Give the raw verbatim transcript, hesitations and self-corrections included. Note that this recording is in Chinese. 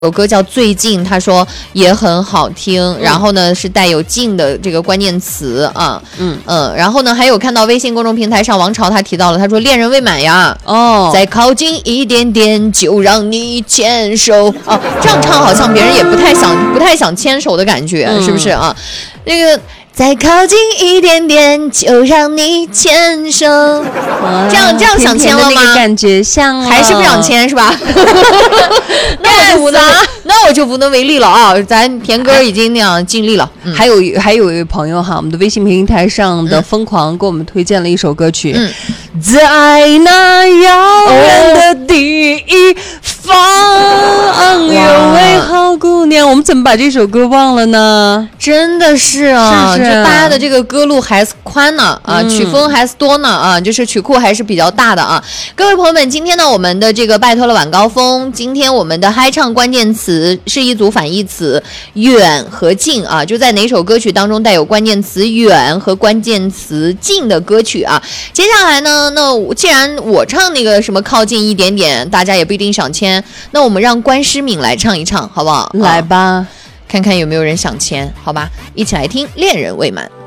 首歌叫最近，他说也很好听，嗯、然后呢是带有近的这个关键词啊，嗯嗯，然后呢还有看到微信公众平台上王朝他提到了，他说恋人未满呀，哦，再靠近一点点就让你牵手啊，这样唱好像别人也不太想不太想牵手的感觉，嗯、是不是啊？那个。再靠近一点点，就让你牵手。这样这样想牵了吗？ 甜甜的那个感觉像还是不想牵是吧？那我就无能，那我就无能为力了啊！咱田哥已经那样尽力了。 嗯、还有还有一位朋友哈，我们的微信平台上的疯狂给我们推荐了一首歌曲，嗯、在那遥远的第一方，有位好姑娘。我们怎么把这首歌忘了呢？ 真的是啊。是就大家的这个歌路还是宽呢啊，嗯、曲风还是多呢啊，就是曲库还是比较大的啊。各位朋友们，今天呢我们的这个拜托了晚高峰，今天我们的嗨唱关键词是一组反义词远和近啊，就在哪首歌曲当中带有关键词远和关键词近的歌曲啊。接下来呢，那既然我唱那个什么靠近一点点，大家也不一定想签，那我们让关诗敏来唱一唱好不好？ 来吧。 看看有没有人想签，好吧，一起来听恋人未满。